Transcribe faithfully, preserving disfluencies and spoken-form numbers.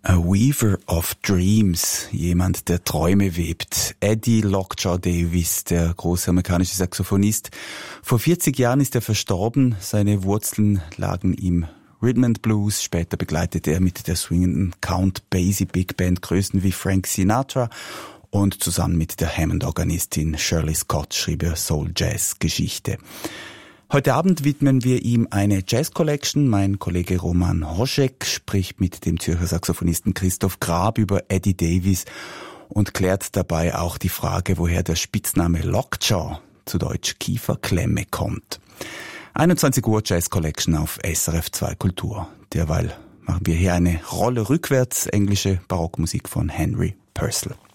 A Weaver of Dreams, jemand, der Träume webt. Eddie Lockjaw Davis, der große amerikanische Saxophonist. Vor vierzig Jahren ist er verstorben. Seine Wurzeln lagen im Rhythm and Blues. Später begleitete er mit der swingenden Count Basie Big Band Größen wie Frank Sinatra. Und zusammen mit der Hammond-Organistin Shirley Scott schrieb er Soul-Jazz-Geschichte. Heute Abend widmen wir ihm eine Jazz-Collection. Mein Kollege Roman Hoschek spricht mit dem Zürcher Saxophonisten Christoph Grab über Eddie Davis und klärt dabei auch die Frage, woher der Spitzname Lockjaw, zu Deutsch Kieferklemme, kommt. einundzwanzig Uhr Jazz Collection auf S R F zwei Kultur. Derweil machen wir hier eine Rolle rückwärts, englische Barockmusik von Henry Purcell.